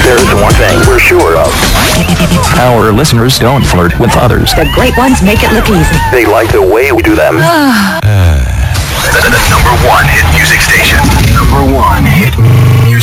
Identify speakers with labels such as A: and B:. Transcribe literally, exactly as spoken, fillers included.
A: There's one thing we're sure of. Our listeners don't flirt with others.
B: The great ones make it look easy.
A: They like the way we do them.
C: The, the number one hit music station. Number one hit